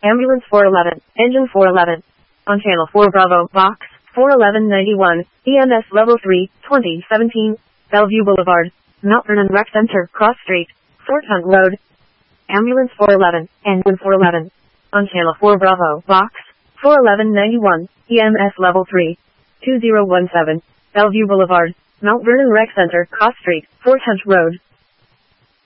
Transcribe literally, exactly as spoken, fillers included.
Ambulance four eleven, Engine four eleven. On Channel four Bravo, Box four eleven ninety-one, E M S Level three, twenty seventeen, Bellevue Boulevard, Mount Vernon Rec Center, Cross Street, Fort Hunt Road. Ambulance four eleven, Engine four eleven. On Channel four Bravo, Box four eleven ninety-one, E M S Level three, two zero one seven, Bellevue Boulevard, Mount Vernon Rec Center, Cross Street, Fort Hunt Road.